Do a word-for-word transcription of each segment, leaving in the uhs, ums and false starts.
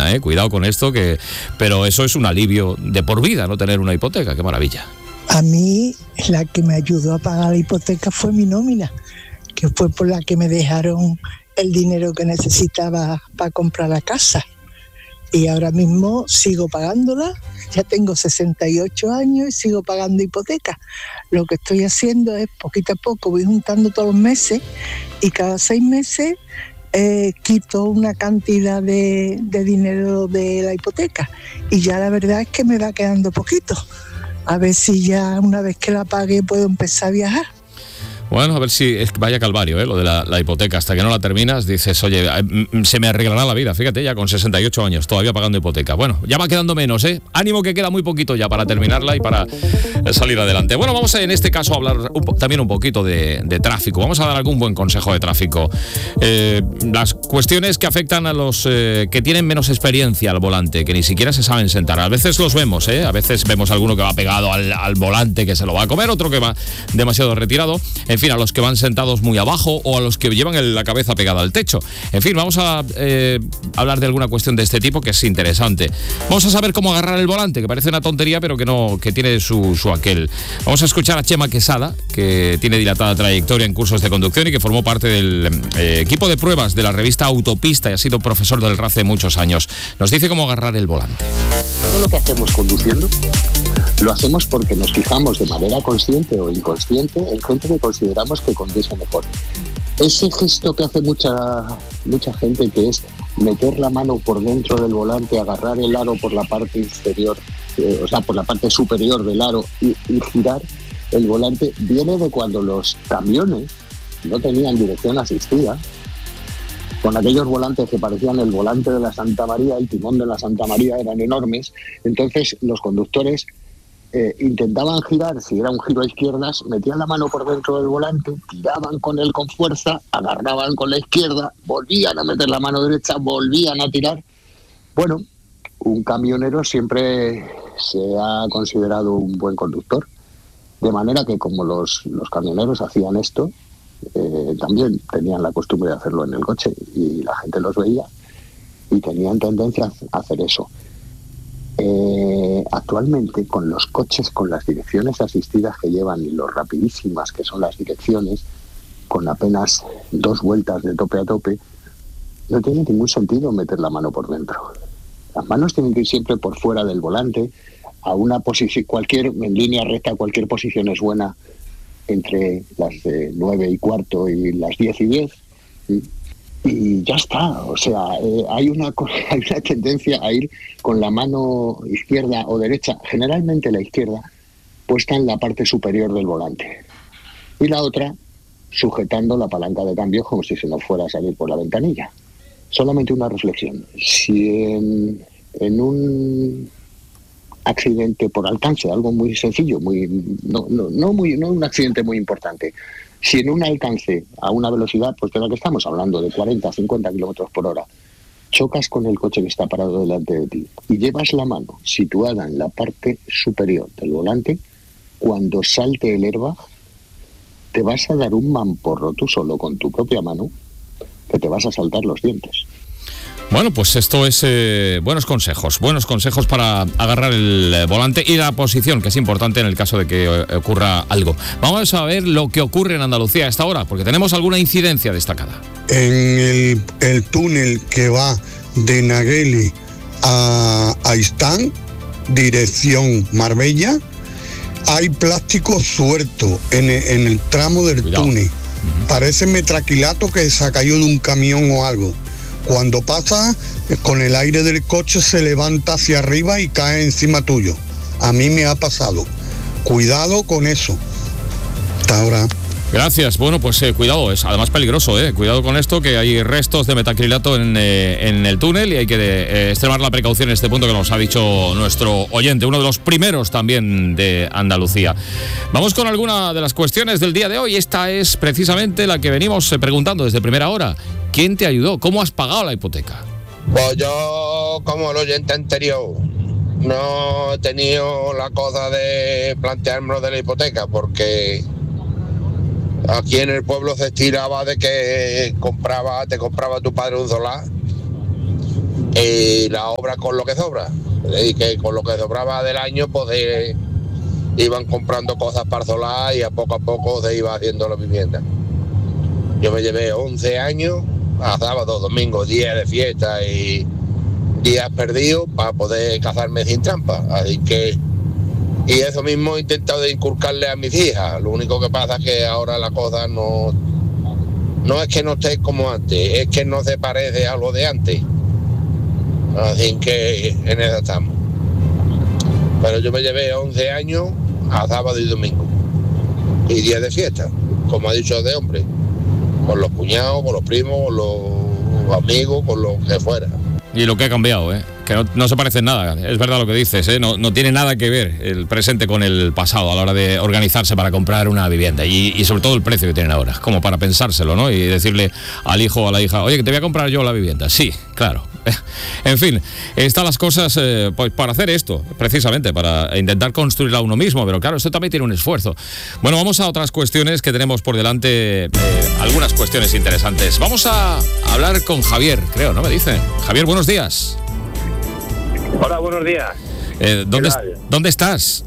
Argentina, ¿eh? Cuidado con esto, que pero eso es un alivio de por vida, no tener una hipoteca, qué maravilla. A mí la que me ayudó a pagar la hipoteca fue mi nómina, que fue por la que me dejaron el dinero que necesitaba para comprar la casa. Y ahora mismo sigo pagándola, ya tengo sesenta y ocho años y sigo pagando hipoteca. Lo que estoy haciendo es poquito a poco, voy juntando todos los meses y cada seis meses eh, quito una cantidad de, de dinero de la hipoteca. Y ya la verdad es que me va quedando poquito. A ver si ya una vez que la pague puedo empezar a viajar. Bueno, a ver si es vaya calvario, ¿eh? Lo de la, la hipoteca. Hasta que no la terminas, dices, oye, se me arreglará la vida. Fíjate, ya con sesenta y ocho años, todavía pagando hipoteca. Bueno, ya va quedando menos, ¿eh? Ánimo, que queda muy poquito ya para terminarla y para salir adelante. Bueno, vamos en este caso a hablar un po- también un poquito de, de tráfico. Vamos a dar algún buen consejo de tráfico. Eh, las cuestiones que afectan a los eh, que tienen menos experiencia al volante, que ni siquiera se saben sentar. A veces los vemos, ¿eh? A veces vemos alguno que va pegado al, al volante, que se lo va a comer, otro que va demasiado retirado. En fin, a los que van sentados muy abajo o a los que llevan el, la cabeza pegada al techo. En fin, vamos a eh, hablar de alguna cuestión de este tipo que es interesante. Vamos a saber cómo agarrar el volante, que parece una tontería, pero que no, que tiene su, su aquel. Vamos a escuchar a Chema Quesada, que tiene dilatada trayectoria en cursos de conducción y que formó parte del eh, equipo de pruebas de la revista Autopista y ha sido profesor del R A C muchos años. Nos dice cómo agarrar el volante. Todo lo que hacemos conduciendo lo hacemos porque nos fijamos de manera consciente o inconsciente en gente que consideramos que conduce mejor. Ese gesto que hace mucha mucha gente, que es meter la mano por dentro del volante, agarrar el aro por la parte inferior, eh, o sea, por la parte superior del aro y, y girar el volante, viene de cuando los camiones no tenían dirección asistida, con aquellos volantes que parecían el volante de la Santa María, el timón de la Santa María, eran enormes. Entonces los conductores eh, intentaban girar, si era un giro a izquierdas, metían la mano por dentro del volante, tiraban con él con fuerza, agarraban con la izquierda, volvían a meter la mano derecha, volvían a tirar. Bueno, un camionero siempre se ha considerado un buen conductor, de manera que como los, los camioneros hacían esto, Eh, también tenían la costumbre de hacerlo en el coche y la gente los veía y tenían tendencia a hacer eso. Eh, actualmente, con los coches, con las direcciones asistidas que llevan y lo rapidísimas que son las direcciones, con apenas dos vueltas de tope a tope, no tiene ningún sentido meter la mano por dentro. Las manos tienen que ir siempre por fuera del volante, a una posición, cualquier, en línea recta, cualquier posición es buena, entre las de nueve y cuarto y las diez y diez, y, y ya está. O sea, eh, hay, una, hay una tendencia a ir con la mano izquierda o derecha, generalmente la izquierda, puesta en la parte superior del volante, y la otra sujetando la palanca de cambio como si se nos fuera a salir por la ventanilla. Solamente una reflexión. Si en, en un accidente por alcance, algo muy sencillo, muy no, no, no muy no un accidente muy importante. Si en un alcance a una velocidad, pues de la que estamos hablando, de cuarenta, cincuenta kilómetros por hora, chocas con el coche que está parado delante de ti y llevas la mano situada en la parte superior del volante, cuando salte el airbag, te vas a dar un mamporro tú solo con tu propia mano, que te vas a saltar los dientes. Bueno, pues esto es eh, buenos consejos, buenos consejos para agarrar el eh, volante y la posición, que es importante en el caso de que eh, ocurra algo. Vamos a ver lo que ocurre en Andalucía a esta hora, porque tenemos alguna incidencia destacada. En el, el túnel que va de Nagueli a Aistán, dirección Marbella, hay plástico suelto en el, en el tramo del Cuidado. túnel. Uh-huh. Parece metraquilato que se ha caído de un camión o algo. Cuando pasa, con el aire del coche se levanta hacia arriba y cae encima tuyo. A mí me ha pasado. Cuidado con eso. Hasta ahora. Gracias. Bueno, pues eh, cuidado, es además peligroso, eh. Cuidado con esto, que hay restos de metacrilato en, eh, en el túnel y hay que eh, extremar la precaución en este punto que nos ha dicho nuestro oyente, uno de los primeros también de Andalucía. Vamos con alguna de las cuestiones del día de hoy. Esta es precisamente la que venimos eh, preguntando desde primera hora. ¿Quién te ayudó? ¿Cómo has pagado la hipoteca? Pues yo, como el oyente anterior, no he tenido la cosa de plantearme lo de la hipoteca, porque aquí en el pueblo se estiraba de que compraba, te compraba tu padre un solar y la obra con lo que sobra, y que con lo que sobraba del año pues eh, iban comprando cosas para solar y a poco a poco se iba haciendo la vivienda. Yo me llevé once años a sábado, domingo, días de fiesta y días perdidos para poder casarme sin trampa, así que y eso mismo he intentado de inculcarle a mis hijas. Lo único que pasa es que ahora la cosa no no es que no esté como antes, es que no se parece a lo de antes. Así que en eso estamos. Pero yo me llevé once años a sábado y domingo. Y días de fiesta, como ha dicho de hombre. Con los cuñados, con los primos, con los amigos, con lo que fuera. Y lo que ha cambiado, ¿eh? Que no, no se parece en nada. Es verdad lo que dices, ¿eh? No, no tiene nada que ver el presente con el pasado a la hora de organizarse para comprar una vivienda. Y, y sobre todo el precio que tienen ahora, como para pensárselo, ¿no? Y decirle al hijo o a la hija, oye, que te voy a comprar yo la vivienda. Sí, claro. En fin, están las cosas eh, pues para hacer esto, precisamente, para intentar construirla uno mismo. Pero claro, esto también tiene un esfuerzo. Bueno, vamos a otras cuestiones que tenemos por delante, eh, algunas cuestiones interesantes. Vamos a hablar con Javier, creo, ¿no? Me dice. Javier, buenos días. Hola, buenos días. Eh, ¿dónde, ¿Dónde estás?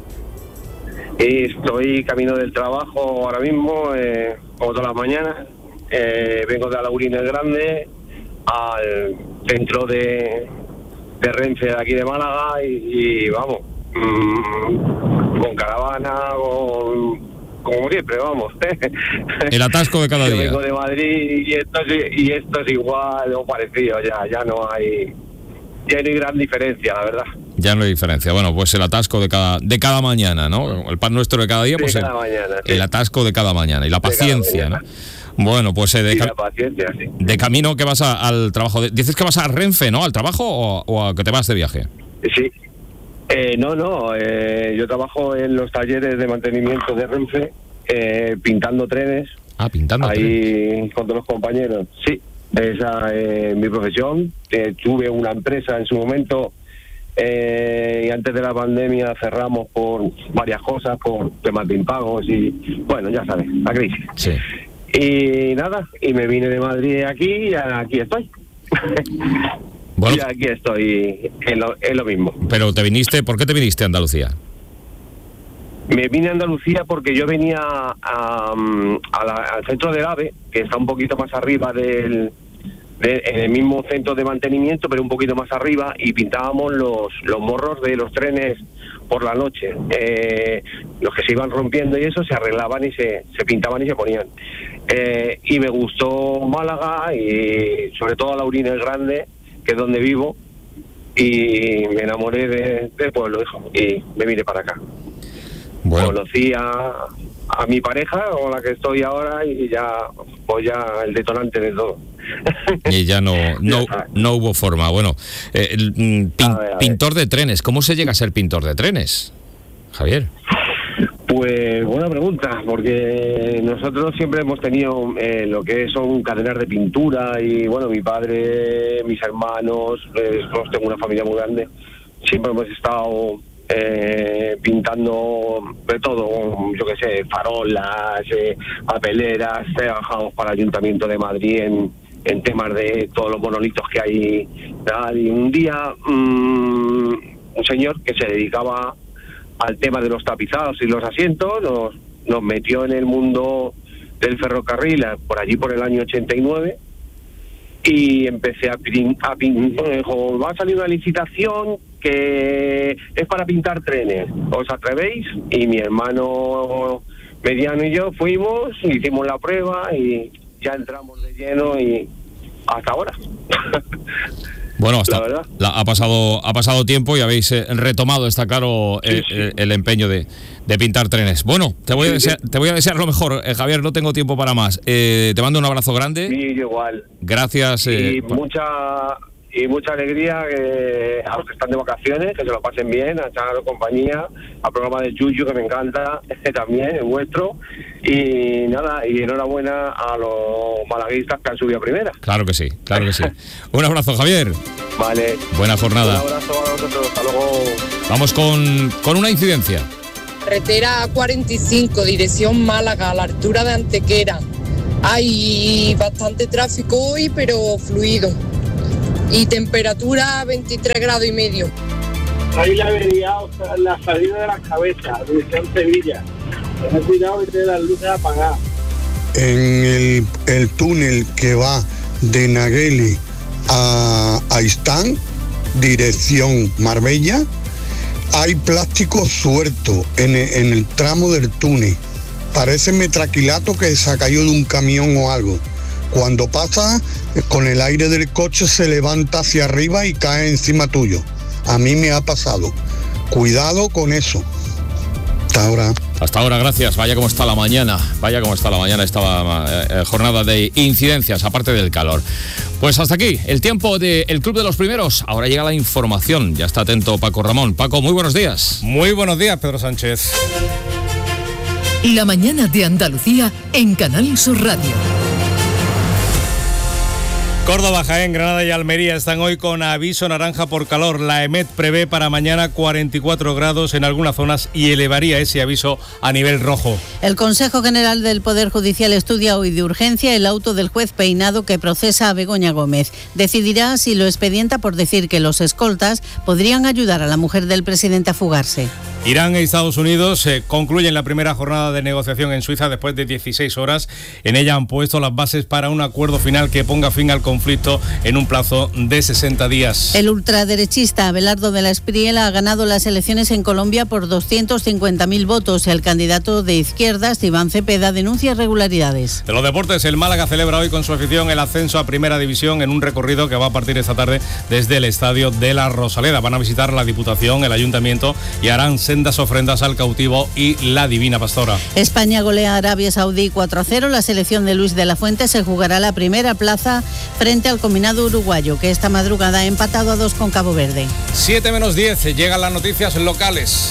Estoy camino del trabajo ahora mismo, eh, como todas las mañanas. Eh, vengo de Alaurines Grande al centro de, de Renfe de aquí de Málaga y, y vamos, mmm, con caravana, con, como siempre, vamos. El atasco de cada Yo día. Vengo de Madrid y esto, es, y esto es igual o parecido, ya, ya no hay... Ya no hay gran diferencia, la verdad. Ya no hay diferencia. Bueno, pues el atasco de cada de cada mañana, ¿no? El pan nuestro de cada día, pues de cada el, mañana, sí. el atasco de cada mañana y la paciencia, ¿no? Bueno, pues eh, de, sí, ca- la paciencia, sí. de camino que vas a, al trabajo. De, dices que vas a Renfe, ¿no? ¿Al trabajo o, o a que te vas de viaje? Sí. Eh, no, no. Eh, yo trabajo en los talleres de mantenimiento de Renfe, eh, pintando trenes. Ah, pintando ahí trenes. con todos los compañeros. Sí. Esa es eh, mi profesión. Eh, tuve una empresa en su momento eh, y antes de la pandemia cerramos por varias cosas, por temas de impagos y, bueno, ya sabes, la crisis. Sí. Y nada, y me vine de Madrid aquí y aquí estoy. Bueno, y aquí estoy en lo, en lo mismo. Pero te viniste, ¿por qué te viniste a Andalucía? Me vine a Andalucía porque yo venía a, a la, al centro del AVE, que está un poquito más arriba del, de, en el mismo centro de mantenimiento, pero un poquito más arriba, y pintábamos los, los morros de los trenes por la noche. Eh, los que se iban rompiendo y eso se arreglaban y se, se pintaban y se ponían. Eh, y me gustó Málaga y sobre todo Alaurines Grande, que es donde vivo, y me enamoré de, del pueblo, hijo, y me vine para acá. Bueno. Conocí a, a mi pareja con la que estoy ahora y ya pues ya el detonante de todo. Y ya no no, no hubo forma. Bueno, eh, el, mm, pin, a ver, a pintor ver. de trenes. ¿Cómo se llega a ser pintor de trenes, Javier? Pues buena pregunta, porque nosotros siempre hemos tenido eh, lo que son cadenas de pintura y bueno, mi padre, mis hermanos, eh, nosotros tengo una familia muy grande, siempre hemos estado eh, pintando de todo, yo qué sé, farolas, eh, papeleras, trabajamos para el Ayuntamiento de Madrid en, en temas de todos los monolitos que hay, tal, y un día mmm, un señor que se dedicaba al tema de los tapizados y los asientos, nos, nos metió en el mundo del ferrocarril por allí por el año ochenta y nueve y empecé a pintar, me dijo, va a salir una licitación que es para pintar trenes, ¿os atrevéis? Y mi hermano mediano y yo fuimos, hicimos la prueba y ya entramos de lleno y hasta ahora. Bueno, hasta la verdad. La, ha pasado ha pasado tiempo y habéis eh, retomado, está claro, el, sí, sí. el, el empeño de, de pintar trenes. Bueno, te voy, sí, a desear, sí. te voy a desear lo mejor, eh, Javier, no tengo tiempo para más. Eh, te mando un abrazo grande. Sí, igual. Gracias. Y eh, mucha y mucha alegría que a los que están de vacaciones, que se lo pasen bien, a echar compañía, al programa de Yuyu, que me encanta, este también, el vuestro. Y nada, y enhorabuena a los malaguistas que han subido a primera. Claro que sí, claro que sí. Un abrazo, Javier. Vale. Buena jornada. Un abrazo a vosotros, hasta luego. Vamos con, con una incidencia. Carretera A cuarenta y cinco, dirección Málaga, a la altura de Antequera. Hay bastante tráfico hoy, pero fluido. y temperatura veintitrés grados y medio. Hay la avería, la salida de las cabezas, dirección Sevilla. Ten cuidado y te las luces apagadas. En el, el túnel que va de Nagueli a, a Istán, dirección Marbella, hay plástico suelto en el, en el tramo del túnel. Parece metraquilato que se ha caído de un camión o algo. Cuando pasa, con el aire del coche se levanta hacia arriba y cae encima tuyo. A mí me ha pasado. Cuidado con eso. Hasta ahora. Hasta ahora, gracias. Vaya como está la mañana. Vaya como está la mañana esta eh, jornada de incidencias, aparte del calor. Pues hasta aquí, el tiempo del Club de los Primeros. Ahora llega la información. Ya está atento Paco Ramón. Paco, muy buenos días. Muy buenos días, Pedro Sánchez. La mañana de Andalucía en Canal Sur Radio. Córdoba, Jaén, Granada y Almería están hoy con aviso naranja por calor. La EMET prevé para mañana cuarenta y cuatro grados en algunas zonas y elevaría ese aviso a nivel rojo. El Consejo General del Poder Judicial estudia hoy de urgencia el auto del juez Peinado que procesa a Begoña Gómez. Decidirá si lo expedienta por decir que los escoltas podrían ayudar a la mujer del presidente a fugarse. Irán e Estados Unidos eh, concluyen la primera jornada de negociación en Suiza después de dieciséis horas. En ella han puesto las bases para un acuerdo final que ponga fin al conflicto en un plazo de sesenta días. El ultraderechista Abelardo de la Espriella ha ganado las elecciones en Colombia por doscientos cincuenta mil votos. El candidato de izquierdas, Iván Cepeda, denuncia irregularidades. De los deportes, el Málaga celebra hoy con su afición el ascenso a Primera División en un recorrido que va a partir esta tarde desde el Estadio de la Rosaleda. Van a visitar la Diputación, el Ayuntamiento y harán sendas ofrendas al cautivo y la Divina Pastora. España golea a Arabia Saudí cuatro a cero. La selección de Luis de la Fuente se jugará la primera plaza frente al combinado uruguayo, que esta madrugada ha empatado a dos con Cabo Verde. siete menos diez, llegan las noticias locales.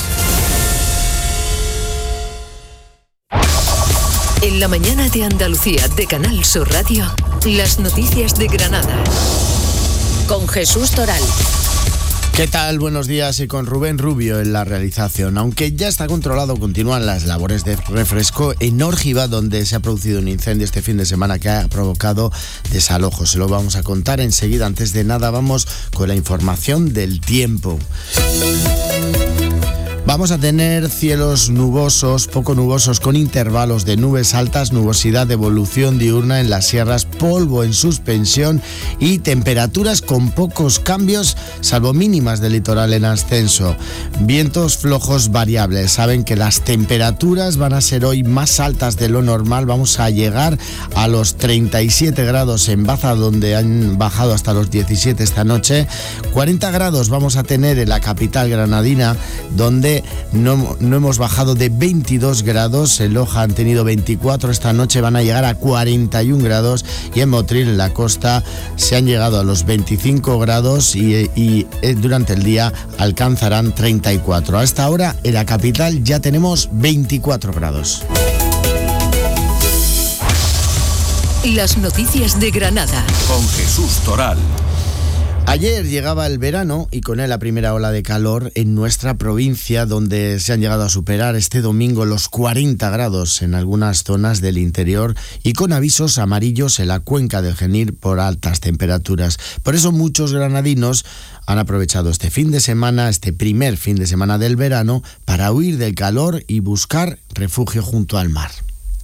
En la mañana de Andalucía de Canal Sur Radio, las noticias de Granada. Con Jesús Toral. ¿Qué tal? Buenos días, y con Rubén Rubio en la realización. Aunque ya está controlado, continúan las labores de refresco en Órgiva, donde se ha producido un incendio este fin de semana que ha provocado desalojos. Se lo vamos a contar enseguida. Antes de nada, vamos con la información del tiempo. Vamos a tener cielos nubosos, poco nubosos, con intervalos de nubes altas, nubosidad de evolución diurna en las sierras, polvo en suspensión y temperaturas con pocos cambios, salvo mínimas del litoral en ascenso. Vientos flojos variables. Saben que las temperaturas van a ser hoy más altas de lo normal. Vamos a llegar a los treinta y siete grados en Baza, donde han bajado hasta los diecisiete esta noche. cuarenta grados vamos a tener en la capital granadina, donde No, no hemos bajado de veintidós grados. En Loja han tenido veinticuatro, esta noche van a llegar a cuarenta y un grados, y en Motril, en la costa, se han llegado a los veinticinco grados y, y durante el día alcanzarán treinta y cuatro. A esta hora en la capital ya tenemos veinticuatro grados. Las noticias de Granada. Con Jesús Toral. Ayer llegaba el verano y con él la primera ola de calor en nuestra provincia, donde se han llegado a superar este domingo los cuarenta grados en algunas zonas del interior y con avisos amarillos en la cuenca del Genil por altas temperaturas. Por eso muchos granadinos han aprovechado este fin de semana, este primer fin de semana del verano, para huir del calor y buscar refugio junto al mar.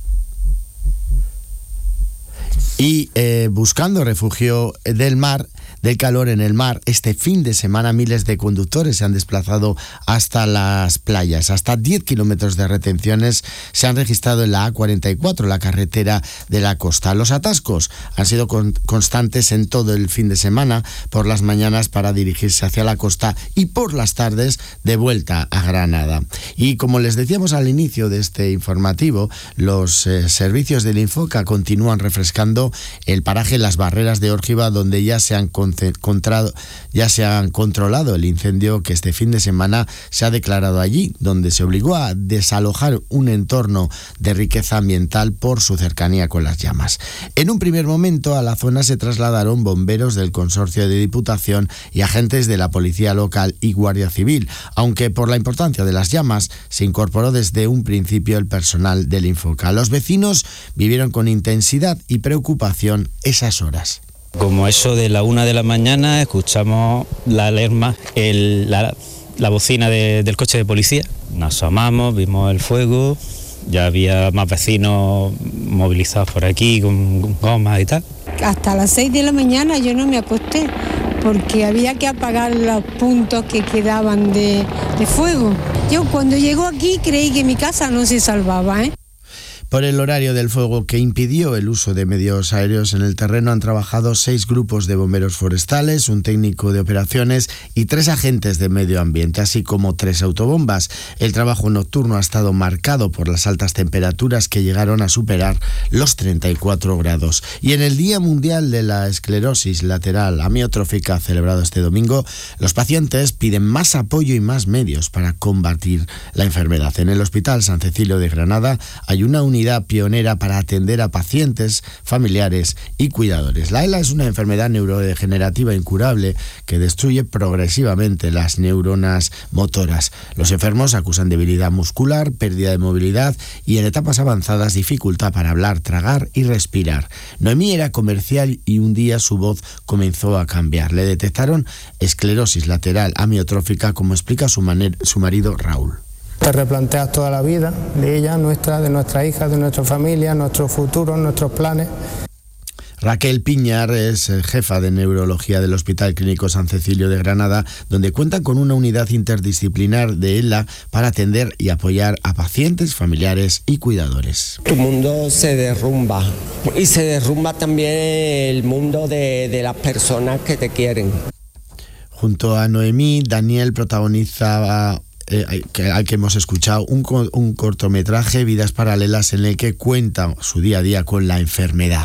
Y eh, buscando refugio del mar, del calor en el mar, este fin de semana miles de conductores se han desplazado hasta las playas. Hasta diez kilómetros de retenciones se han registrado en la A cuarenta y cuatro, la carretera de la costa. Los atascos han sido con, constantes en todo el fin de semana, por las mañanas para dirigirse hacia la costa y por las tardes de vuelta a Granada. Y como les decíamos al inicio de este informativo, los eh, servicios del Infoca continúan refrescando el paraje Las Barreras de Órgiva, donde ya se han Contrado, ya se han controlado el incendio que este fin de semana se ha declarado allí, donde se obligó a desalojar un entorno de riqueza ambiental por su cercanía con las llamas. En un primer momento a la zona se trasladaron bomberos del Consorcio de Diputación y agentes de la Policía Local y Guardia Civil, aunque por la importancia de las llamas se incorporó desde un principio el personal del Infoca. Los vecinos vivieron con intensidad y preocupación esas horas. Como eso de la una de la mañana escuchamos la alarma, el, la, la bocina de, del coche de policía. Nos asomamos, vimos el fuego, ya había más vecinos movilizados por aquí con gomas y tal. Hasta las seis de la mañana yo no me acosté porque había que apagar los puntos que quedaban de, de fuego. Yo cuando llegó aquí creí que mi casa no se salvaba, ¿eh? Por el horario del fuego que impidió el uso de medios aéreos en el terreno han trabajado seis grupos de bomberos forestales, un técnico de operaciones y tres agentes de medio ambiente, así como tres autobombas. El trabajo nocturno ha estado marcado por las altas temperaturas que llegaron a superar los treinta y cuatro grados. Y en el Día Mundial de la Esclerosis Lateral Amiotrófica, celebrado este domingo, los pacientes piden más apoyo y más medios para combatir la enfermedad. En el Hospital San Cecilio de Granada hay una unidad pionera para atender a pacientes, familiares y cuidadores. La E L A es una enfermedad neurodegenerativa incurable que destruye progresivamente las neuronas motoras. Los enfermos acusan debilidad muscular, pérdida de movilidad y en etapas avanzadas dificultad para hablar, tragar y respirar. Noemí era comercial y un día su voz comenzó a cambiar. Le detectaron esclerosis lateral amiotrófica, como explica su, maner- su marido Raúl. Te replanteas toda la vida de ella, nuestra, de nuestra hija, de nuestra familia, nuestros futuros, nuestros planes. Raquel Piñar es jefa de neurología del Hospital Clínico San Cecilio de Granada, donde cuentan con una unidad interdisciplinar de E L A para atender y apoyar a pacientes, familiares y cuidadores. Tu mundo se derrumba y se derrumba también el mundo de, de las personas que te quieren. Junto a Noemí, Daniel protagonizaba Eh, que, al que hemos escuchado, un, un cortometraje, Vidas Paralelas, en el que cuenta su día a día con la enfermedad.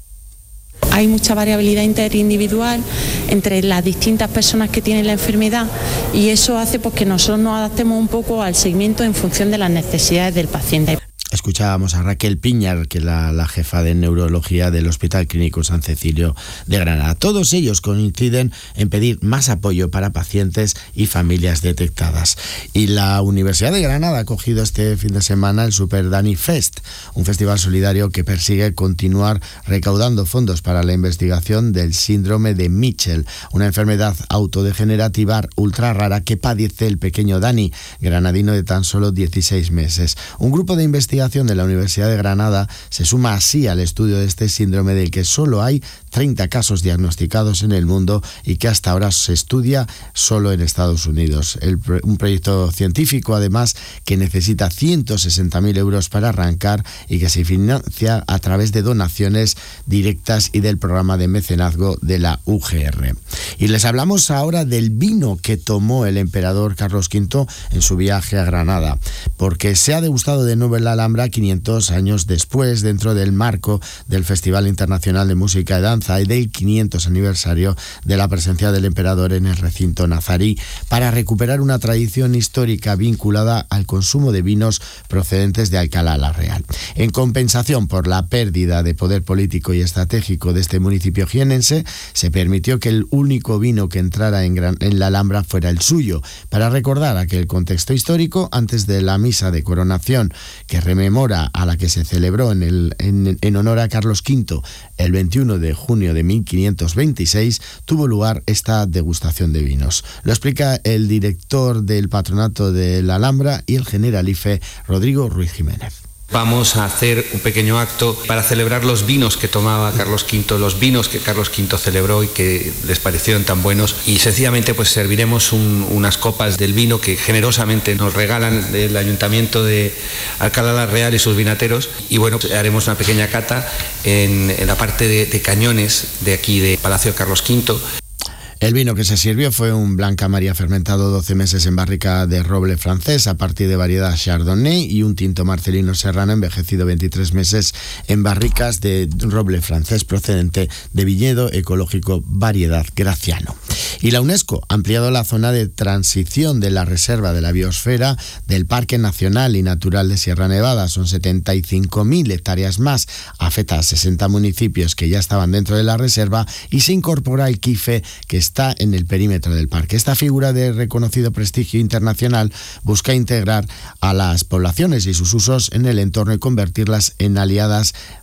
Hay mucha variabilidad interindividual entre las distintas personas que tienen la enfermedad y eso hace pues, que nosotros nos adaptemos un poco al seguimiento en función de las necesidades del paciente. Escuchábamos a Raquel Piñar, que es la, la jefa de neurología del Hospital Clínico San Cecilio de Granada. Todos ellos coinciden en pedir más apoyo para pacientes y familias detectadas. Y la Universidad de Granada ha acogido este fin de semana el Super Dani Fest, un festival solidario que persigue continuar recaudando fondos para la investigación del síndrome de Mitchell, una enfermedad autodegenerativa ultra rara que padece el pequeño Dani, granadino de tan solo dieciséis meses. Un grupo de investigadores de la Universidad de Granada se suma así al estudio de este síndrome, del que solo hay treinta casos diagnosticados en el mundo y que hasta ahora se estudia solo en Estados Unidos. El, un proyecto científico, además, que necesita ciento sesenta mil euros para arrancar y que se financia a través de donaciones directas y del programa de mecenazgo de la U G R. Y les hablamos ahora del vino que tomó el emperador Carlos quinto en su viaje a Granada, porque se ha degustado de nuevo en la Alhambra quinientos años después, dentro del marco del Festival Internacional de Música y Danza y del quinientos aniversario de la presencia del emperador en el recinto nazarí, para recuperar una tradición histórica vinculada al consumo de vinos procedentes de Alcalá la Real. En compensación por la pérdida de poder político y estratégico de este municipio jienense, se permitió que el único vino que entrara en, Gran, en la Alhambra fuera el suyo, para recordar aquel contexto histórico antes de la misa de coronación que rememora a la que se celebró en, el, en, en honor a Carlos quinto el veintiuno de junio de mil quinientos veintiséis, tuvo lugar esta degustación de vinos. Lo explica el director del Patronato de la Alhambra y el generalife Rodrigo Ruiz Jiménez. Vamos a hacer un pequeño acto para celebrar los vinos que tomaba Carlos quinto, los vinos que Carlos quinto celebró y que les parecieron tan buenos, y sencillamente pues serviremos un, unas copas del vino que generosamente nos regalan el Ayuntamiento de Alcalá la Real y sus vinateros, y bueno, haremos una pequeña cata en, en la parte de, de cañones de aquí de Palacio Carlos quinto. El vino que se sirvió fue un Blanca María fermentado doce meses en barrica de roble francés a partir de variedad Chardonnay, y un tinto Marcelino Serrano envejecido veintitrés meses en barricas de roble francés procedente de viñedo ecológico variedad Graciano. Y la UNESCO ha ampliado la zona de transición de la Reserva de la Biosfera del Parque Nacional y Natural de Sierra Nevada. Son setenta y cinco mil hectáreas más, afecta a sesenta municipios que ya estaban dentro de la reserva, y se incorpora el Quife, que está en el perímetro del parque. Esta figura de reconocido prestigio internacional busca integrar a las poblaciones y sus usos en el entorno y convertirlas en aliadas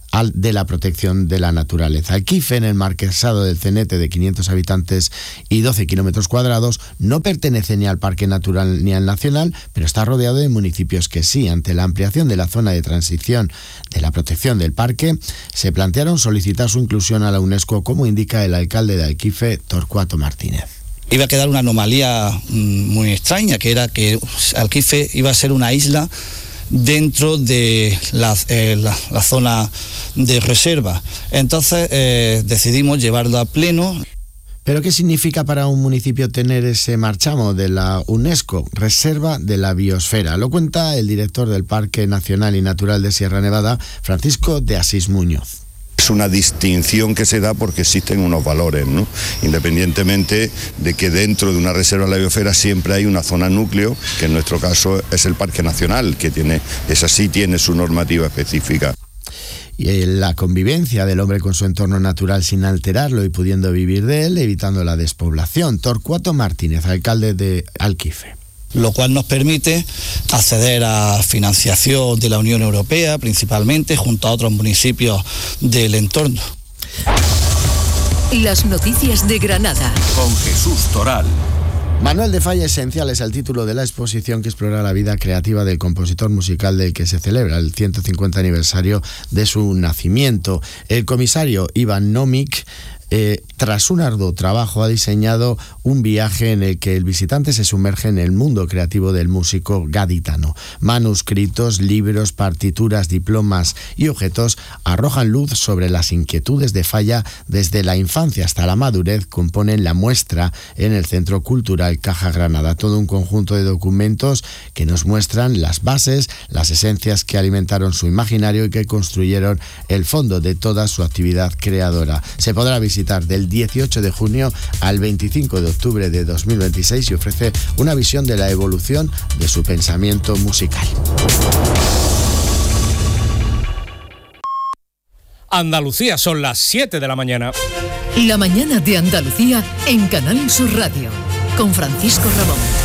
al, de la protección de la naturaleza. Alquife, en el marquesado del Cenete, de quinientos habitantes y doce kilómetros cuadrados, no pertenece ni al Parque Natural ni al Nacional, pero está rodeado de municipios que sí. Ante la ampliación de la zona de transición de la protección del parque, se plantearon solicitar su inclusión a la UNESCO, como indica el alcalde de Alquife, Torcuato Martínez. Iba a quedar una anomalía muy extraña, que era que Alquife iba a ser una isla dentro de la, eh, la, la zona de reserva. Entonces eh, decidimos llevarlo a pleno. ¿Pero qué significa para un municipio tener ese marchamo de la UNESCO, Reserva de la Biosfera? Lo cuenta el director del Parque Nacional y Natural de Sierra Nevada, Francisco de Asís Muñoz. Es una distinción que se da porque existen unos valores, ¿no? Independientemente de que dentro de una reserva de la biosfera siempre hay una zona núcleo, que en nuestro caso es el Parque Nacional, que tiene, esa sí tiene su normativa específica. Y la convivencia del hombre con su entorno natural sin alterarlo y pudiendo vivir de él, evitando la despoblación. Torcuato Martínez, alcalde de Alquife. Lo cual nos permite acceder a financiación de la Unión Europea, principalmente, junto a otros municipios del entorno. Las noticias de Granada. Con Jesús Toral. Manuel de Falla Esencial es el título de la exposición que explora la vida creativa del compositor musical del que se celebra el ciento cincuenta aniversario de su nacimiento. El comisario Iván Nómic, Eh, tras un arduo trabajo, ha diseñado un viaje en el que el visitante se sumerge en el mundo creativo del músico gaditano. Manuscritos, libros, partituras, diplomas y objetos arrojan luz sobre las inquietudes de Falla desde la infancia hasta la madurez. Componen la muestra en el Centro Cultural Caja Granada. Todo un conjunto de documentos que nos muestran las bases, las esencias que alimentaron su imaginario y que construyeron el fondo de toda su actividad creadora. Se podrá visitar del dieciocho de junio al veinticinco de octubre de dos mil veintiséis y ofrece una visión de la evolución de su pensamiento musical. Andalucía, son las siete de la mañana. La mañana de Andalucía en Canal Sur Radio, con Francisco Ramón.